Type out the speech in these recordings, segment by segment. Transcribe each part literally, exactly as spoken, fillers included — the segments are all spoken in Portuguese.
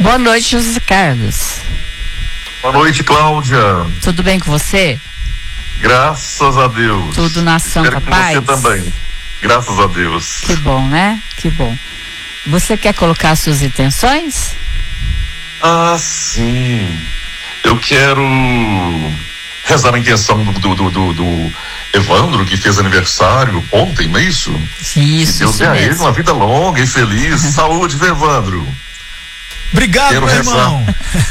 Boa noite, José Carlos. Boa noite, Cláudia. Tudo bem com você? Graças a Deus. Tudo na santa paz? Você também. Graças a Deus. Que bom, né? Que bom. Você quer colocar suas intenções? Ah, sim. Eu quero rezar a intenção do, do, do, do, do Evandro, que fez aniversário ontem, não é isso? Sim, isso. Que Deus dê a ele uma vida longa e feliz. Saúde, viu, Evandro? Obrigado, quero meu rezar. Irmão.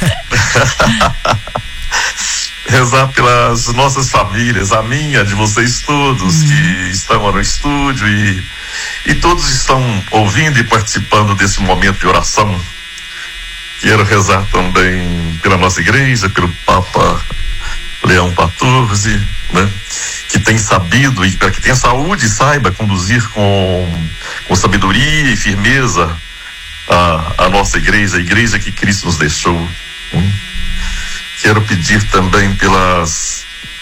Rezar pelas nossas famílias, a minha, de vocês todos hum. que estão no estúdio e, e todos estão ouvindo e participando desse momento de oração. Quero rezar também pela nossa igreja, pelo Papa Leão quatorze, né? Que tem sabido e para que tenha saúde e saiba conduzir com, com sabedoria e firmeza a, a nossa igreja, a igreja que Cristo nos deixou. Hum? Quero pedir também pelas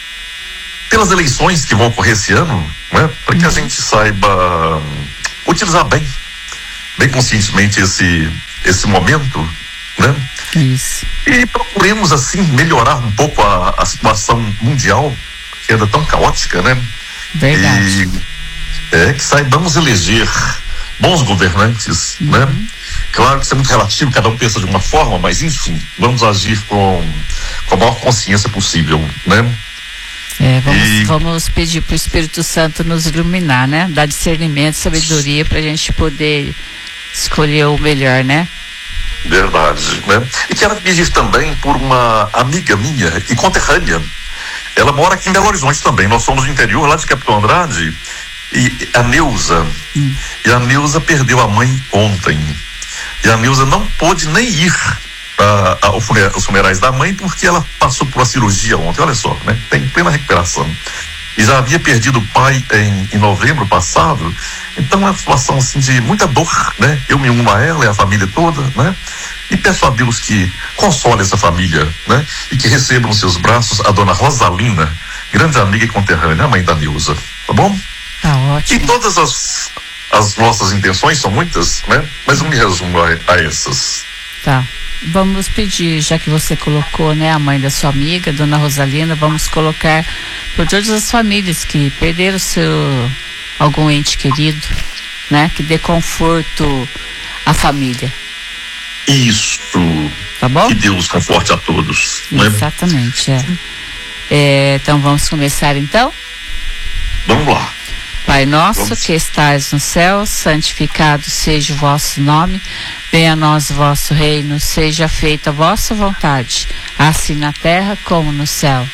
pelas eleições que vão ocorrer esse ano, né? Para que a gente saiba utilizar bem, bem conscientemente esse, esse momento, né? Isso. E procuremos assim melhorar um pouco a, a situação mundial, que anda tão caótica, né? Verdade. E é, que saibamos eleger bons governantes, uhum. né? Claro que isso é muito relativo, cada um pensa de uma forma, mas enfim, vamos agir com, com a maior consciência possível, né? É, vamos, e... vamos pedir para o Espírito Santo nos iluminar, né? Dar discernimento, sabedoria para a gente poder escolher o melhor, né? Verdade, né? E quero pedir também por uma amiga minha e conterrânea. Ela mora aqui em Belo Horizonte também. Nós somos do interior, lá de Capitão Andrade. E a Neuza. Hum. E a Neuza perdeu a mãe ontem. E a Neuza não pôde nem ir uh, aos funerais da mãe porque ela passou por uma cirurgia ontem. Olha só, né? Tem plena recuperação. E já havia perdido o pai em, em novembro passado. Então é uma situação assim de muita dor, né? Eu me uno a ela e a família toda, né? E peço a Deus que console essa família, né? E que receba nos seus braços a dona Rosalina, grande amiga e conterrânea, a mãe da Neuza, tá bom? Tá ótimo. E todas as, as nossas intenções são muitas, né? Mas eu me resumo a, a essas. Tá. Vamos pedir, já que você colocou, né, a mãe da sua amiga, dona Rosalina, vamos colocar por todas as famílias que perderam seu algum ente querido, né, que dê conforto à família. Isso. Tá bom? Que Deus conforte a todos. Exatamente, né? é. é. Então vamos começar então? Vamos lá. Pai nosso Vamos. Que estais no céu, santificado seja o vosso nome, venha a nós o vosso reino, seja feita a vossa vontade, assim na terra como no céu.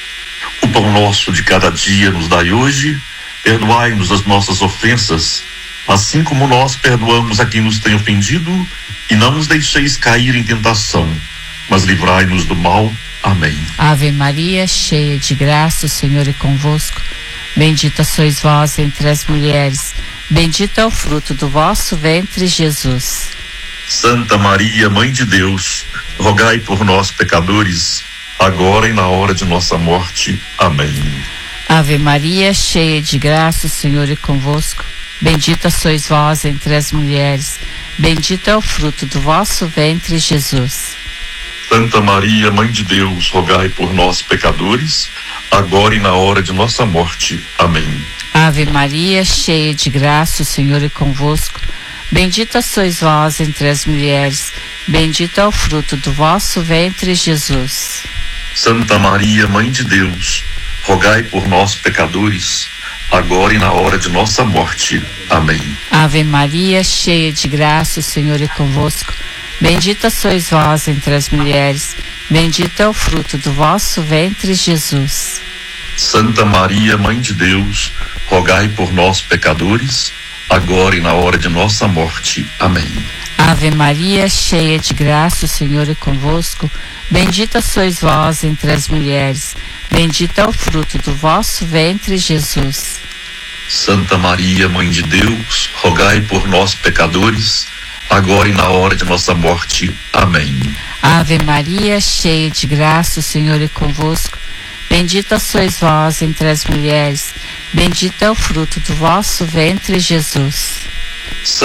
O pão nosso de cada dia nos dai hoje, perdoai-nos as nossas ofensas, assim como nós perdoamos a quem nos tem ofendido, e não nos deixeis cair em tentação, mas livrai-nos do mal. Amém. Ave Maria, cheia de graça, o Senhor é convosco. Bendita sois vós entre as mulheres, bendito é o fruto do vosso ventre, Jesus. Santa Maria, Mãe de Deus, rogai por nós, pecadores, agora e na hora de nossa morte. Amém. Ave Maria, cheia de graça, o Senhor é convosco. Bendita sois vós entre as mulheres, bendito é o fruto do vosso ventre, Jesus. Santa Maria, Mãe de Deus, rogai por nós, pecadores, agora e na hora de nossa morte. Amém. Ave Maria, cheia de graça, o Senhor é convosco. Bendita sois vós entre as mulheres, bendito é o fruto do vosso ventre, Jesus. Santa Maria, Mãe de Deus, rogai por nós, pecadores, agora e na hora de nossa morte. Amém. Ave Maria, cheia de graça, o Senhor é convosco. Bendita sois vós entre as mulheres, bendito é o fruto do vosso ventre, Jesus. Santa Maria, Mãe de Deus, rogai por nós, pecadores, agora e na hora de nossa morte. Amém. Ave Maria, cheia de graça, o Senhor é convosco. Bendita sois vós entre as mulheres, bendito é o fruto do vosso ventre, Jesus. Santa Maria, Mãe de Deus, rogai por nós, pecadores, agora e na hora de nossa morte. Amém. Ave Maria, cheia de graça, o Senhor é convosco. Bendita sois vós entre as mulheres, bendito é o fruto do vosso ventre, Jesus.